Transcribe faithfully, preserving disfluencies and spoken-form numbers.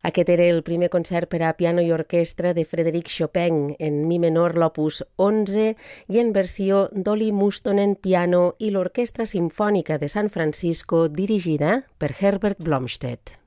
Aquest era el primer concert per a piano i orquestra de Frédéric Chopin en mi menor, l'opus onze, i en versió d'Olli Mustonen piano i l'Orquestra Simfònica de San Francisco dirigida per Herbert Blomstedt.